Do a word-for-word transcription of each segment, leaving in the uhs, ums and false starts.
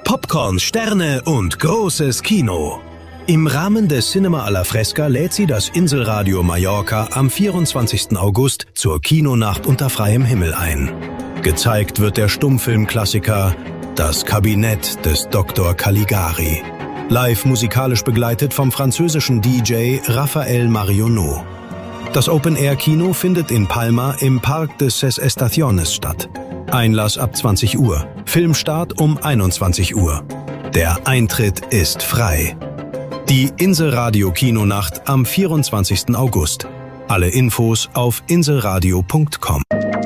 Popcorn, Sterne und großes Kino. Im Rahmen des Cinema alla Fresca lädt sie das Inselradio Mallorca am vierundzwanzigsten August zur Kinonacht unter freiem Himmel ein. Gezeigt wird der Stummfilmklassiker Das Kabinett des Doktor Caligari. Live musikalisch begleitet vom französischen D J Raphael Marionneau. Das Open-Air-Kino findet in Palma im Parque de Ses Estaciones statt. Einlass ab zwanzig Uhr. Filmstart um einundzwanzig Uhr. Der Eintritt ist frei. Die Inselradio-Kinonacht am vierundzwanzigsten August. Alle Infos auf inselradio punkt com.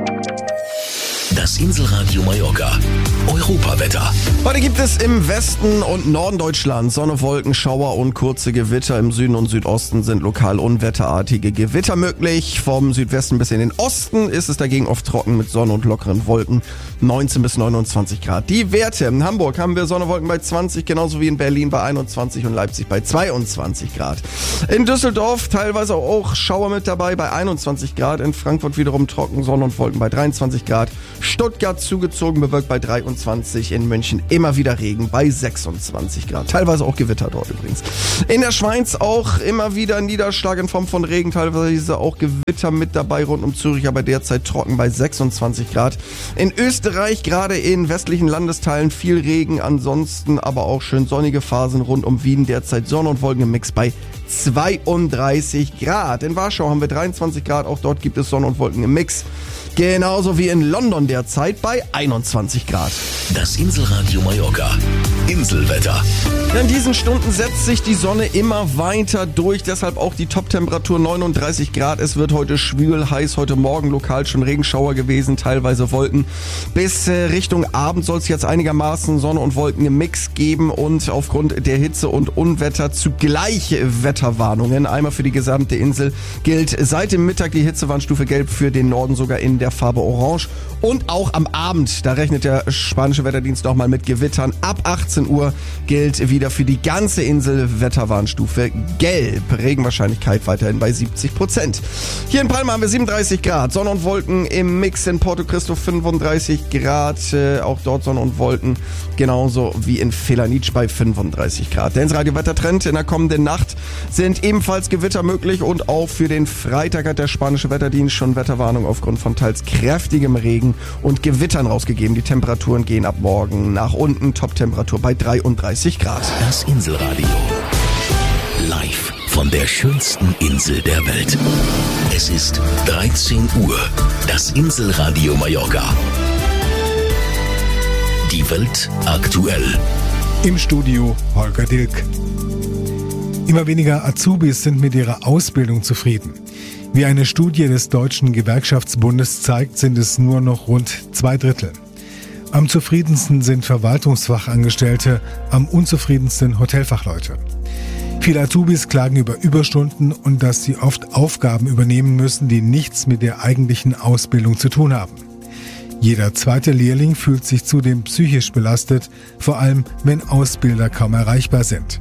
Das Inselradio Mallorca. Europawetter. Heute gibt es im Westen und Norden Deutschlands Sonne, Wolken, Schauer und kurze Gewitter. Im Süden und Südosten sind lokal unwetterartige Gewitter möglich. Vom Südwesten bis in den Osten ist es dagegen oft trocken mit Sonne und lockeren Wolken. neunzehn bis neunundzwanzig Grad. Die Werte: in Hamburg haben wir Sonne, Wolken bei zwanzig, genauso wie in Berlin bei einundzwanzig und Leipzig bei zweiundzwanzig Grad. In Düsseldorf teilweise auch Schauer mit dabei bei einundzwanzig Grad. In Frankfurt wiederum trocken, Sonne und Wolken bei dreiundzwanzig Grad. Stuttgart zugezogen, bewölkt bei dreiundzwanzig, in München immer wieder Regen bei sechsundzwanzig Grad. Teilweise auch Gewitter dort übrigens. In der Schweiz auch immer wieder Niederschlag in Form von Regen, teilweise auch Gewitter mit dabei rund um Zürich, aber derzeit trocken bei sechsundzwanzig Grad. In Österreich, gerade in westlichen Landesteilen, viel Regen, ansonsten aber auch schön sonnige Phasen rund um Wien, derzeit Sonne und Wolken im Mix bei zweiunddreißig Grad. In Warschau haben wir dreiundzwanzig Grad, auch dort gibt es Sonne und Wolken im Mix. Genauso wie in London derzeit bei einundzwanzig Grad. Das Inselradio Mallorca. Inselwetter. In diesen Stunden setzt sich die Sonne immer weiter durch, deshalb auch die Top-Temperatur neununddreißig Grad. Es wird heute schwül heiß, heute Morgen lokal schon Regenschauer gewesen, teilweise Wolken. Bis äh, Richtung Abend soll es jetzt einigermaßen Sonne und Wolken im Mix geben und aufgrund der Hitze und Unwetter zugleich Wetterwarnungen. Einmal für die gesamte Insel gilt seit dem Mittag die Hitzewarnstufe gelb, für den Norden sogar in der Farbe Orange. Und auch am Abend, da rechnet der spanische Wetterdienst nochmal mit Gewittern. Ab achtzehn Uhr gilt wieder für die ganze Insel Wetterwarnstufe gelb. Regenwahrscheinlichkeit weiterhin bei siebzig Prozent. Hier in Palma haben wir siebenunddreißig Grad. Sonne und Wolken im Mix. In Porto Cristo fünfunddreißig Grad. Äh, auch dort Sonne und Wolken. Genauso wie in Felanitsch bei fünfunddreißig Grad. Der Insradio-Wettertrend: in der kommenden Nacht sind ebenfalls Gewitter möglich und auch für den Freitag hat der spanische Wetterdienst schon Wetterwarnung aufgrund von teils kräftigem Regen und Gewittern rausgegeben. Die Temperaturen gehen ab morgen nach unten. Top-Temperatur bei dreiunddreißig Grad. Das Inselradio. Live von der schönsten Insel der Welt. Es ist dreizehn Uhr. Das Inselradio Mallorca. Die Welt aktuell. Im Studio Holger Dilk. Immer weniger Azubis sind mit ihrer Ausbildung zufrieden. Wie eine Studie des Deutschen Gewerkschaftsbundes zeigt, sind es nur noch rund zwei Drittel. Am zufriedensten sind Verwaltungsfachangestellte, am unzufriedensten Hotelfachleute. Viele Azubis klagen über Überstunden und dass sie oft Aufgaben übernehmen müssen, die nichts mit der eigentlichen Ausbildung zu tun haben. Jeder zweite Lehrling fühlt sich zudem psychisch belastet, vor allem wenn Ausbilder kaum erreichbar sind.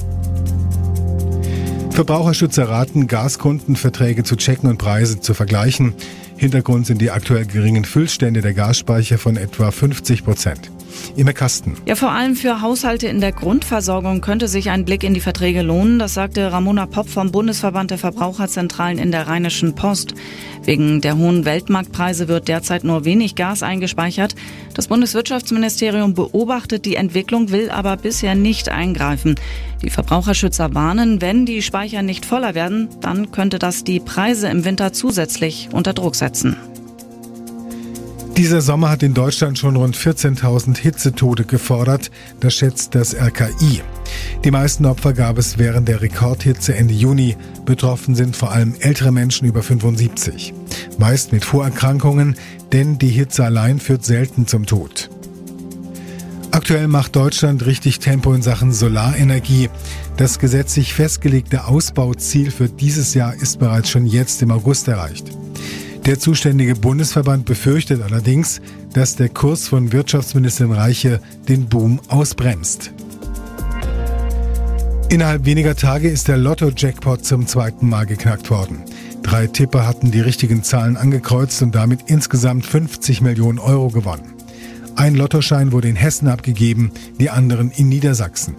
Verbraucherschützer raten, Gaskundenverträge zu checken und Preise zu vergleichen. Hintergrund sind die aktuell geringen Füllstände der Gasspeicher von etwa fünfzig Prozent. Immer Kasten. Ja, vor allem für Haushalte in der Grundversorgung könnte sich ein Blick in die Verträge lohnen. Das sagte Ramona Popp vom Bundesverband der Verbraucherzentralen in der Rheinischen Post. Wegen der hohen Weltmarktpreise wird derzeit nur wenig Gas eingespeichert. Das Bundeswirtschaftsministerium beobachtet die Entwicklung, will aber bisher nicht eingreifen. Die Verbraucherschützer warnen, wenn die Speicher nicht voller werden, dann könnte das die Preise im Winter zusätzlich unter Druck setzen. Dieser Sommer hat in Deutschland schon rund vierzehntausend Hitzetote gefordert, das schätzt das R K I. Die meisten Opfer gab es während der Rekordhitze Ende Juni. Betroffen sind vor allem ältere Menschen über fünfundsiebzig. Meist mit Vorerkrankungen, denn die Hitze allein führt selten zum Tod. Aktuell macht Deutschland richtig Tempo in Sachen Solarenergie. Das gesetzlich festgelegte Ausbauziel für dieses Jahr ist bereits schon jetzt im August erreicht. Der zuständige Bundesverband befürchtet allerdings, dass der Kurs von Wirtschaftsministerin Reiche den Boom ausbremst. Innerhalb weniger Tage ist der Lotto-Jackpot zum zweiten Mal geknackt worden. Drei Tipper hatten die richtigen Zahlen angekreuzt und damit insgesamt fünfzig Millionen Euro gewonnen. Ein Lottoschein wurde in Hessen abgegeben, die anderen in Niedersachsen.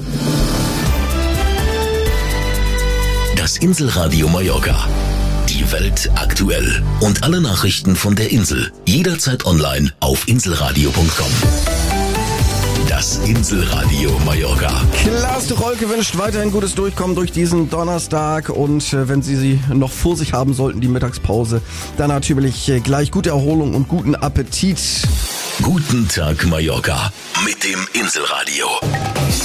Das Inselradio Mallorca. Die Welt aktuell. Und alle Nachrichten von der Insel. Jederzeit online auf inselradio punkt com. Das Inselradio Mallorca. Klaas de Rolke wünscht weiterhin gutes Durchkommen durch diesen Donnerstag. Und äh, wenn Sie sie noch vor sich haben sollten, die Mittagspause, dann natürlich äh, gleich gute Erholung und guten Appetit. Guten Tag Mallorca mit dem Inselradio.